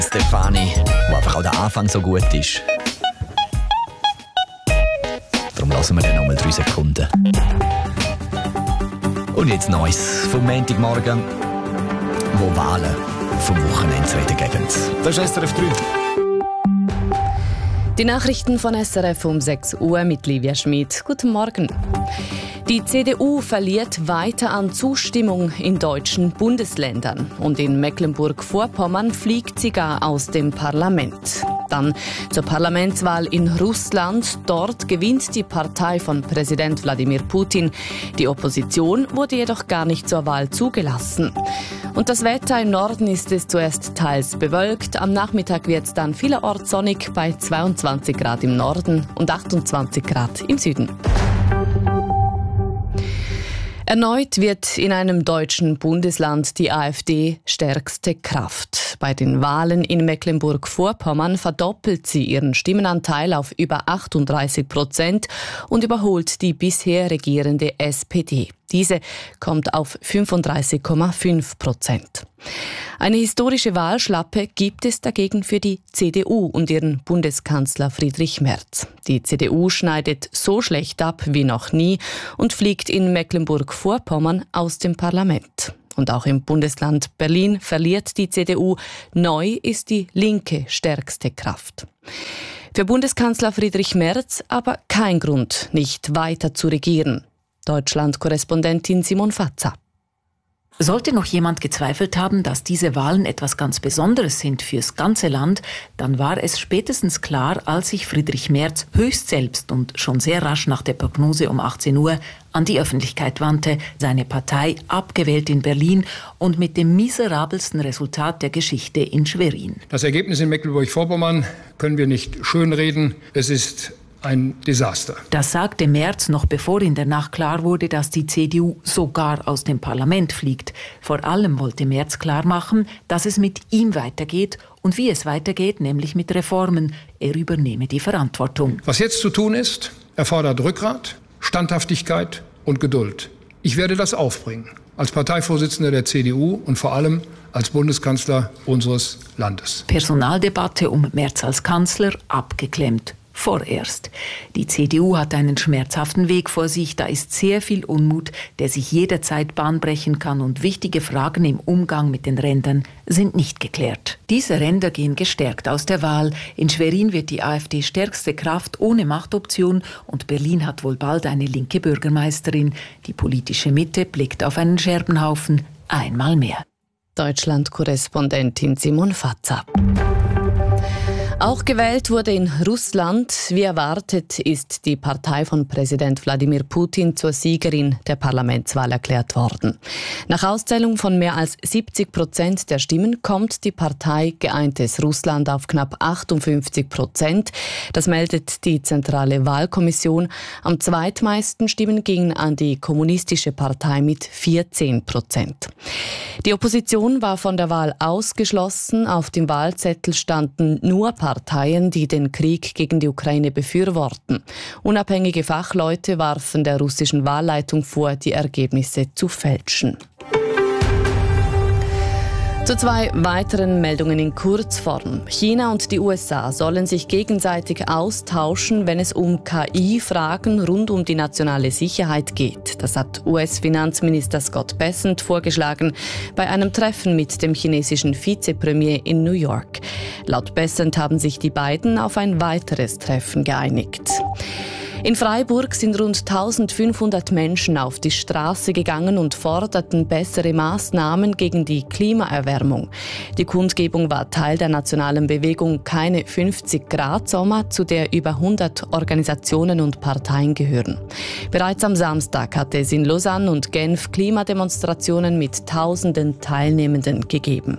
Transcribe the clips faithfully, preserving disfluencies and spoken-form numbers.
Stefani, wo einfach auch der Anfang so gut ist. Darum lassen wir dann nochmal drei Sekunden. Und jetzt Neues vom Montagmorgen, wo Wahlen vom Wochenende zu reden geben. Das ist S R F drei. Die Nachrichten von S R F um sechs Uhr mit Livia Schmid. Guten Morgen. Die C D U verliert weiter an Zustimmung in deutschen Bundesländern. Und in Mecklenburg-Vorpommern fliegt sie gar aus dem Parlament. Dann zur Parlamentswahl in Russland. Dort gewinnt die Partei von Präsident Wladimir Putin. Die Opposition wurde jedoch gar nicht zur Wahl zugelassen. Und das Wetter im Norden ist es zuerst teils bewölkt. Am Nachmittag wird es dann vielerorts sonnig bei zweiundzwanzig Grad im Norden und achtundzwanzig Grad im Süden. Erneut wird in einem deutschen Bundesland die AfD stärkste Kraft. Bei den Wahlen in Mecklenburg-Vorpommern verdoppelt sie ihren Stimmenanteil auf über achtunddreißig Prozent und überholt die bisher regierende S P D. Diese kommt auf fünfunddreißig Komma fünf Prozent. Eine historische Wahlschlappe gibt es dagegen für die C D U und ihren Bundeskanzler Friedrich Merz. Die C D U schneidet so schlecht ab wie noch nie und fliegt in Mecklenburg-Vorpommern aus dem Parlament. Und auch im Bundesland Berlin verliert die C D U. Neu ist die Linke stärkste Kraft. Für Bundeskanzler Friedrich Merz aber kein Grund, nicht weiter zu regieren. Deutschland-Korrespondentin Simon Fatza. Sollte noch jemand gezweifelt haben, dass diese Wahlen etwas ganz Besonderes sind fürs ganze Land, dann war es spätestens klar, als sich Friedrich Merz höchst selbst und schon sehr rasch nach der Prognose um achtzehn Uhr an die Öffentlichkeit wandte, seine Partei abgewählt in Berlin und mit dem miserabelsten Resultat der Geschichte in Schwerin. Das Ergebnis in Mecklenburg-Vorpommern können wir nicht schönreden. Es ist ein Desaster. Das sagte Merz noch bevor in der Nacht klar wurde, dass die C D U sogar aus dem Parlament fliegt. Vor allem wollte Merz klarmachen, dass es mit ihm weitergeht und wie es weitergeht, nämlich mit Reformen. Er übernehme die Verantwortung. Was jetzt zu tun ist, erfordert Rückgrat, Standhaftigkeit und Geduld. Ich werde das aufbringen, als Parteivorsitzender der C D U und vor allem als Bundeskanzler unseres Landes. Personaldebatte um Merz als Kanzler abgeklemmt. Vorerst. Die C D U hat einen schmerzhaften Weg vor sich. Da ist sehr viel Unmut, der sich jederzeit Bahn brechen kann. Und wichtige Fragen im Umgang mit den Rändern sind nicht geklärt. Diese Ränder gehen gestärkt aus der Wahl. In Schwerin wird die AfD stärkste Kraft ohne Machtoption. Und Berlin hat wohl bald eine linke Bürgermeisterin. Die politische Mitte blickt auf einen Scherbenhaufen. Einmal mehr. Deutschland-Korrespondentin Simon Fatza. Auch gewählt wurde in Russland. Wie erwartet ist die Partei von Präsident Wladimir Putin zur Siegerin der Parlamentswahl erklärt worden. Nach Auszählung von mehr als siebzig Prozent der Stimmen kommt die Partei Geeintes Russland auf knapp achtundfünfzig Prozent. Das meldet die Zentrale Wahlkommission. Am zweitmeisten Stimmen gingen an die Kommunistische Partei mit vierzehn Prozent. Die Opposition war von der Wahl ausgeschlossen. Auf dem Wahlzettel standen nur Parteien, die den Krieg gegen die Ukraine befürworten. Unabhängige Fachleute warfen der russischen Wahlleitung vor, die Ergebnisse zu fälschen. Zu zwei weiteren Meldungen in Kurzform. China und die U S A sollen sich gegenseitig austauschen, wenn es um K I-Fragen rund um die nationale Sicherheit geht. Das hat U S-Finanzminister Scott Bessent vorgeschlagen bei einem Treffen mit dem chinesischen Vizepremier in New York. Laut Bessent haben sich die beiden auf ein weiteres Treffen geeinigt. In Freiburg sind rund eintausendfünfhundert Menschen auf die Straße gegangen und forderten bessere Maßnahmen gegen die Klimaerwärmung. Die Kundgebung war Teil der nationalen Bewegung Keine fünfzig Grad Sommer, zu der über hundert Organisationen und Parteien gehören. Bereits am Samstag hatte es in Lausanne und Genf Klimademonstrationen mit tausenden Teilnehmenden gegeben.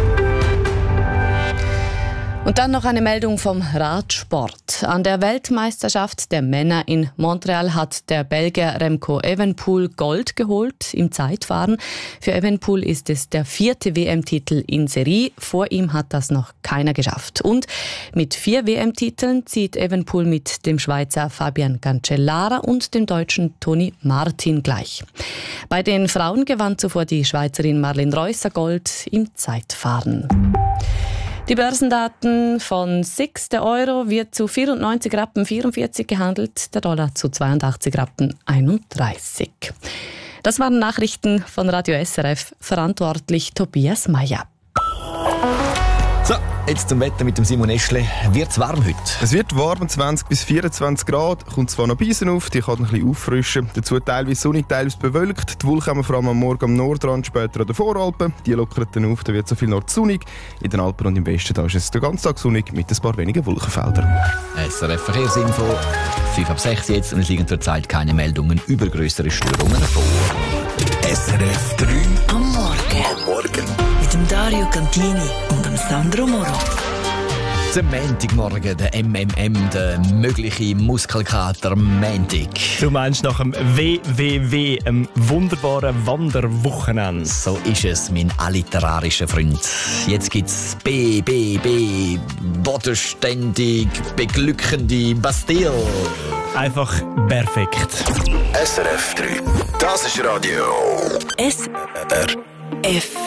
Und dann noch eine Meldung vom Radsport. An der Weltmeisterschaft der Männer in Montreal hat der Belgier Remco Evenepoel Gold geholt im Zeitfahren. Für Evenepoel ist es der vierte W M-Titel in Serie. Vor ihm hat das noch keiner geschafft. Und mit vier W M-Titeln zieht Evenepoel mit dem Schweizer Fabian Cancellara und dem Deutschen Toni Martin gleich. Bei den Frauen gewann zuvor die Schweizerin Marlene Reusser Gold im Zeitfahren. Die Börsendaten von SIX. Der Euro wird zu vierundneunzig Rappen vierundvierzig gehandelt, der Dollar zu zweiundachtzig Rappen einunddreißig. Das waren Nachrichten von Radio S R F, verantwortlich Tobias Meyer. So, jetzt zum Wetter mit dem Simon Eschle. Wird's warm heute? Es wird warm, zwanzig bis vierundzwanzig Grad. Kommt zwar noch Beisen auf, die kann ein bisschen auffrischen. Dazu teilweise sonnig, teilweise bewölkt. Die Wolken haben wir vor allem am Morgen am Nordrand, später an den Voralpen. Die lockern dann auf, da wird so viel Nord-sonnig. In den Alpen und im Westen da ist es den ganzen Tag sonnig mit ein paar wenigen Wolkenfeldern. S R F Verkehrsinfo, fünf ab sechs jetzt und es liegen zurzeit keine Meldungen über grössere Störungen vor. S R F drei am Morgen. Am Morgen. Mit dem Dario Cantini und dem Sandro Moro. Zum Montagmorgen, der M M M, der mögliche Muskelkater Montag. Du meinst nach dem W W W, einem wunderbaren Wanderwochenende. So ist es, mein alliterarischer Freund. Jetzt gibt's B, B, B, bodenständig, beglückende Bastille. Einfach perfekt. S R F drei, das ist Radio S R F.